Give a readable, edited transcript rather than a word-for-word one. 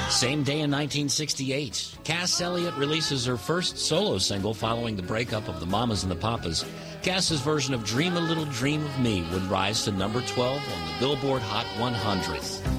Same day in 1968, Cass Elliot releases her first solo single following the breakup of the Mamas and the Papas. Cass's version of Dream a Little Dream of Me would rise to number 12 on the Billboard Hot 100.